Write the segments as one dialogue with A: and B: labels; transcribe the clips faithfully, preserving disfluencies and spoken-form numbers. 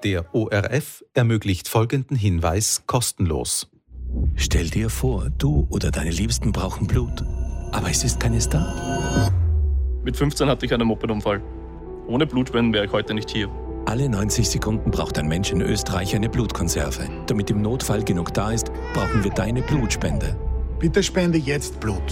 A: Der O R F ermöglicht folgenden Hinweis kostenlos.
B: Stell dir vor, du oder deine Liebsten brauchen Blut, aber es ist keines da.
C: Mit fünfzehn hatte ich einen Mopedunfall. Ohne Blutspenden wäre ich heute nicht hier.
B: Alle neunzig Sekunden braucht ein Mensch in Österreich eine Blutkonserve. Damit im Notfall genug da ist, brauchen wir deine Blutspende.
D: Bitte spende jetzt Blut.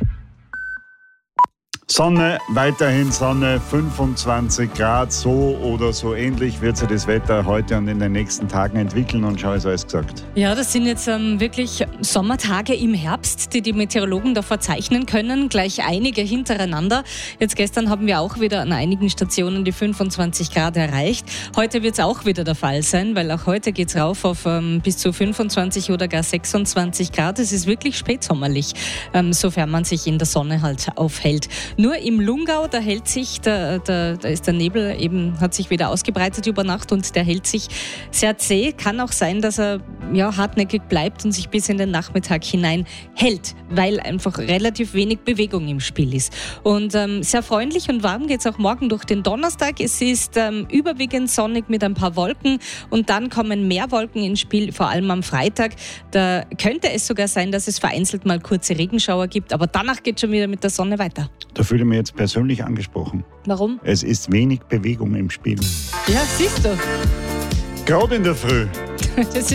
E: Sonne, weiterhin Sonne, fünfundzwanzig Grad, so oder so ähnlich wird sich das Wetter heute und in den nächsten Tagen entwickeln und schon ist alles gesagt.
F: Ja, das sind jetzt ähm, wirklich Sommertage im Herbst, die die Meteorologen da verzeichnen können, gleich einige hintereinander. Jetzt gestern haben wir auch wieder an einigen Stationen die fünfundzwanzig Grad erreicht. Heute wird es auch wieder der Fall sein, weil auch heute geht es rauf auf ähm, bis zu fünfundzwanzig oder gar sechsundzwanzig Grad. Es ist wirklich spätsommerlich, ähm, sofern man sich in der Sonne halt aufhält. Nur im Lungau, da hält sich, da, da, da ist der Nebel eben, hat sich wieder ausgebreitet über Nacht und der hält sich sehr zäh. Kann auch sein, dass er ja, hartnäckig bleibt und sich bis in den Nachmittag hinein hält, weil einfach relativ wenig Bewegung im Spiel ist. Und ähm, sehr freundlich und warm geht es auch morgen durch den Donnerstag. Es ist ähm, überwiegend sonnig mit ein paar Wolken und dann kommen mehr Wolken ins Spiel, vor allem am Freitag. Da könnte es sogar sein, dass es vereinzelt mal kurze Regenschauer gibt, aber danach geht es schon wieder mit der Sonne weiter.
E: Da fühle ich mich jetzt persönlich angesprochen.
F: Warum?
E: Es ist wenig Bewegung im Spiel.
F: Ja, siehst du.
E: Gerade in der Früh.
F: Das ist